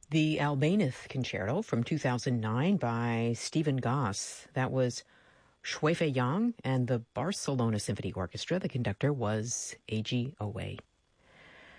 The Albéniz Concerto from 2009 by Stephen Goss. That was Shui Fei Yang and the Barcelona Symphony Orchestra. The conductor was Eiji Oe.